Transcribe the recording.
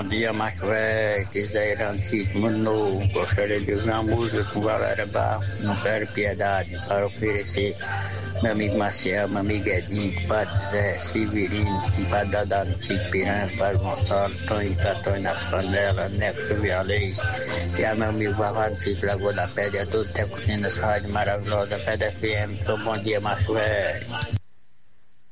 dia, macho velho, quiser antigo, muito novo. Gostaria de ouvir uma música com Valéria Barros, Não Quero Piedade, para oferecer meu amigo Maciel, meu amigo Edinho, compadre Zé, Severino, compadre Dadá no Chico Piranha, compadre Gonçalo, Tonho Catões nas Panelas, Neco Vialês, e a meu amigo Vavado Chico Lagoa da Pedra, e a todo tempo curtindo essa rádio maravilhosa, Pedra FM. Então, bom dia, macho velho.